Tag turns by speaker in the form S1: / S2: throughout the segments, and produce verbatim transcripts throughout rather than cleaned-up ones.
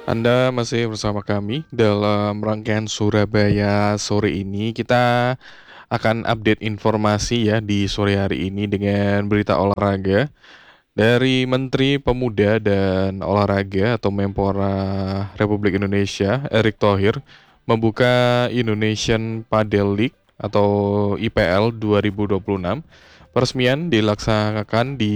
S1: Anda masih bersama kami dalam rangkaian Surabaya sore ini. Kita akan update informasi ya di sore hari ini dengan berita olahraga dari Menteri Pemuda dan Olahraga atau Menpora Republik Indonesia, Erick Thohir, membuka Indonesian Padel League atau I P L dua ribu dua puluh enam. Peresmian dilaksanakan di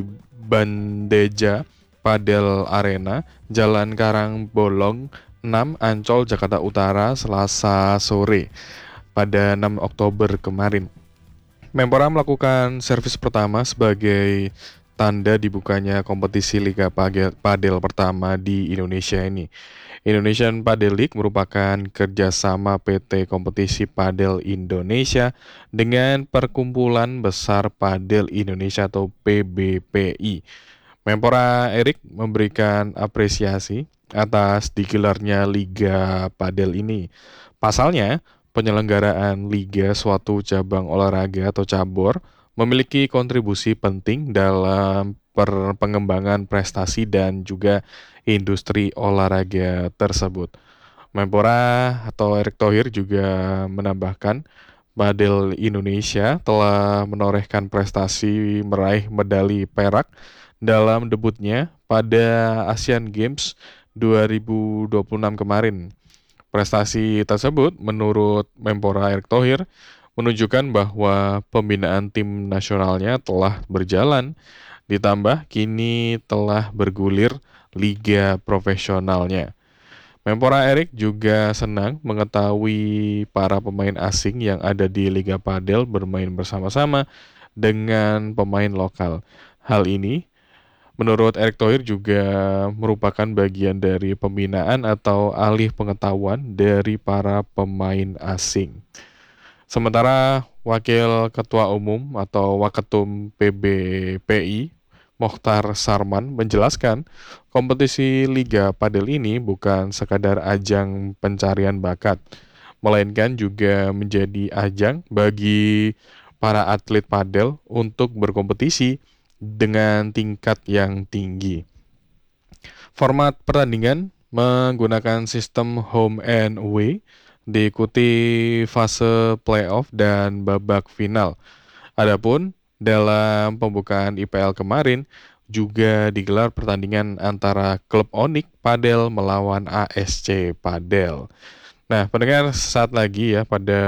S1: Bandeja Padel Arena, Jalan Karangbolong enam, Ancol, Jakarta Utara, Selasa sore pada enam Oktober kemarin. Menpora melakukan servis pertama sebagai tanda dibukanya kompetisi Liga Page- Padel pertama di Indonesia ini. Indonesian Padel League merupakan kerjasama P T Kompetisi Padel Indonesia dengan Perkumpulan Besar Padel Indonesia atau P B P I. Menpora Erik memberikan apresiasi atas digelarnya Liga Padel ini. Pasalnya, penyelenggaraan liga suatu cabang olahraga atau cabur memiliki kontribusi penting dalam per- pengembangan prestasi dan juga industri olahraga tersebut. Menpora atau Erick Thohir juga menambahkan Padel Indonesia telah menorehkan prestasi meraih medali perak dalam debutnya pada Asian Games dua ribu dua puluh enam kemarin. Prestasi tersebut menurut Menpora Erick Thohir menunjukkan bahwa pembinaan tim nasionalnya telah berjalan, ditambah kini telah bergulir liga profesionalnya. Menpora Erik juga senang mengetahui para pemain asing yang ada di Liga Padel bermain bersama-sama dengan pemain lokal. Hal ini menurut Erick Thohir juga merupakan bagian dari pembinaan atau alih pengetahuan dari para pemain asing. Sementara Wakil Ketua Umum atau Waketum P B P I, Mokhtar Sarman, menjelaskan kompetisi Liga Padel ini bukan sekadar ajang pencarian bakat, melainkan juga menjadi ajang bagi para atlet padel untuk berkompetisi dengan tingkat yang tinggi. Format pertandingan menggunakan sistem home and away, diikuti fase playoff dan babak final. Adapun dalam pembukaan I P L kemarin juga digelar pertandingan antara klub Onyx Padel melawan A S C Padel. Nah, pendengar, saat lagi ya pada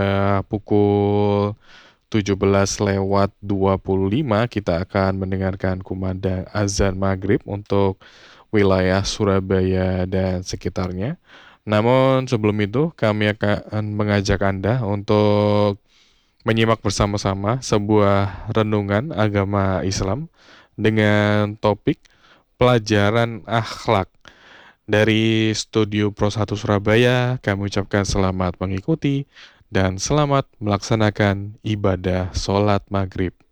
S1: pukul tujuh belas lewat dua puluh lima kita akan mendengarkan kumandang azan maghrib untuk wilayah Surabaya dan sekitarnya. Namun sebelum itu kami akan mengajak Anda untuk menyimak bersama-sama sebuah renungan agama Islam dengan topik pelajaran akhlak. Dari Studio Pro satu Surabaya, kami ucapkan selamat mengikuti dan selamat melaksanakan ibadah sholat maghrib.